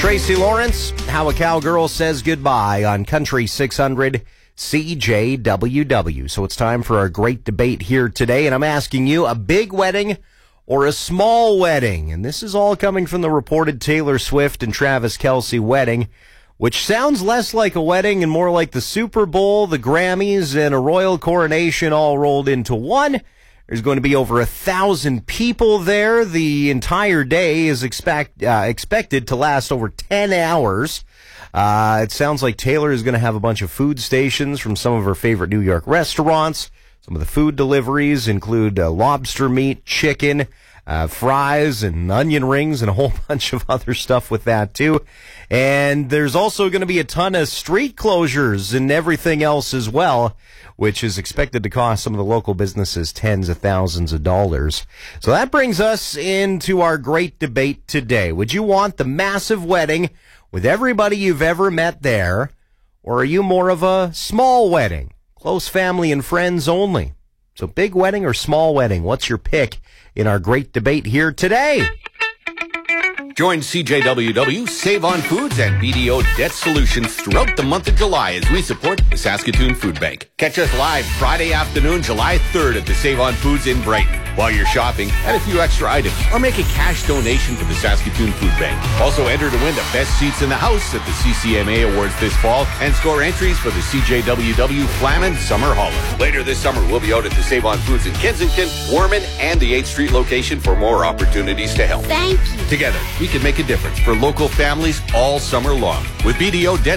Tracy Lawrence, How a Cowgirl Says Goodbye on Country 600 CJWW. So it's time for our great debate here today, and I'm asking you, a big wedding or a small wedding? And this is all coming from the reported Taylor Swift and Travis Kelce wedding, which sounds less like a wedding and more like the Super Bowl, the Grammys, and a royal coronation all rolled into one. There's going to be over 1,000 people there. The entire day is expected to last over 10 hours. It sounds like Taylor is going to have a bunch of food stations from some of her favorite New York restaurants. Some of the food deliveries include lobster meat, chicken, fries, and onion rings, and a whole bunch of other stuff with that, too. And there's also going to be a ton of street closures and everything else as well, which is expected to cost some of the local businesses tens of thousands of dollars. So that brings us into our great debate today. Would you want the massive wedding with everybody you've ever met there, or are you more of a small wedding, close family and friends only? So big wedding or small wedding? What's your pick in our great debate here today? Join CJWW, Save on Foods, and BDO Debt Solutions throughout the month of July as we support the Saskatoon Food Bank. Catch us live Friday afternoon, July 3rd at the Save on Foods in Brighton. While you're shopping, add a few extra items or make a cash donation to the Saskatoon Food Bank. Also enter to win the best seats in the house at the CCMA Awards this fall and score entries for the CJWW Flamin' Summer Holiday. Later this summer, we'll be out at the Save on Foods in Kensington, Warman, and the 8th Street location for more opportunities to help. Thank you. Together, we can make a difference for local families all summer long with BDO Debt